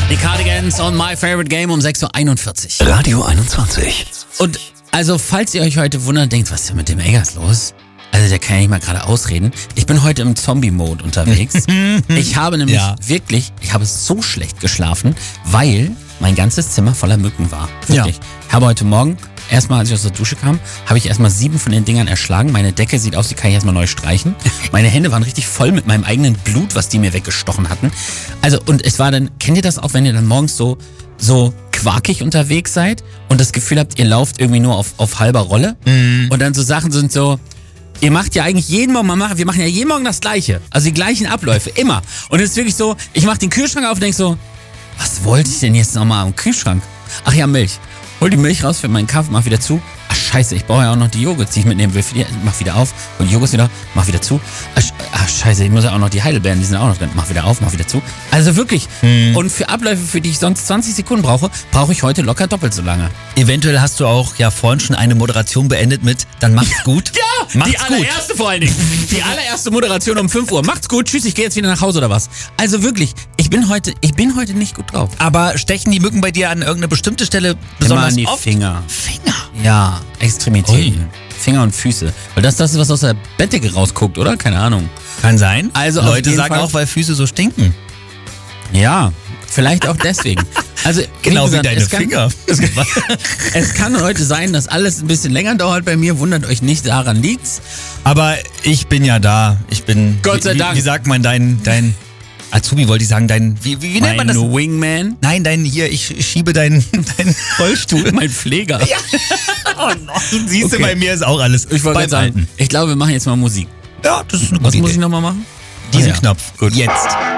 Die Cardigans on My Favorite Game um 6.41 Uhr. Radio 21. Und also, falls ihr euch heute wundert, denkt, was ist denn mit dem Eggers los? Also, der kann ja nicht mal gerade ausreden. Ich bin heute im Zombie-Mode unterwegs. Ich habe nämlich ich habe so schlecht geschlafen, weil mein ganzes Zimmer voller Mücken war. Wirklich. Ich habe heute Morgen, erstmal als ich aus der Dusche kam, habe ich erstmal 7 von den Dingern erschlagen. Meine Decke sieht aus, die kann ich erstmal neu streichen. Meine Hände waren richtig voll mit meinem eigenen Blut, was die mir weggestochen hatten. Also, und es war dann, kennt ihr das auch, wenn ihr dann morgens so quakig unterwegs seid und das Gefühl habt, ihr lauft irgendwie nur auf halber Rolle und dann so Sachen sind so, ihr macht ja eigentlich jeden Morgen, wir machen ja jeden Morgen das Gleiche, also die gleichen Abläufe, immer. Und es ist wirklich so, ich mache den Kühlschrank auf und denk so, was wollte ich denn jetzt nochmal am Kühlschrank? Ach ja, Milch. Hol die Milch raus für meinen Kaffee, mach wieder zu. Ach scheiße, ich brauche ja auch noch die Joghurt, die ich mitnehmen will. Mach wieder auf, hol die Joghurt wieder, mach wieder zu. Ach scheiße, ich muss ja auch noch die Heidelbeeren, die sind auch noch drin. Mach wieder auf, mach wieder zu. Also wirklich. Und für Abläufe, für die ich sonst 20 Sekunden brauche ich heute locker doppelt so lange. Eventuell hast du auch ja vorhin schon eine Moderation beendet mit dann macht's gut. Ja, macht's die allererste gut. Vor allen Dingen. Die allererste Moderation um 5 Uhr. Macht's gut, tschüss, ich gehe jetzt wieder nach Hause oder was. Also wirklich, ich bin heute nicht gut drauf. Aber stechen die Mücken bei dir an irgendeine bestimmte Stelle besonders an die oft? Finger. Finger? Ja, Extremitäten. Finger und Füße. Weil das ist, was aus der Bettdecke rausguckt, oder? Keine Ahnung. Kann sein. Also Leute sagen auch, weil Füße so stinken. Ja, vielleicht auch deswegen. Also genau wie deine Finger. Es kann heute sein, dass alles ein bisschen länger dauert bei mir. Wundert euch nicht, daran liegt's. Aber ich bin ja da. Ich bin, Gott sei Dank. Wie sagt man, dein Azubi wollte ich sagen, wie nennt man das? Mein Wingman? Nein, ich schiebe deinen Rollstuhl. Mein Pfleger. Ja. Oh nein, siehst du, bei mir ist auch alles. Ich wollte sagen, ich glaube, wir machen jetzt mal Musik. Ja, das ist eine gute Was Idee. muss ich nochmal machen? Diesen Knopf. Gut. Jetzt.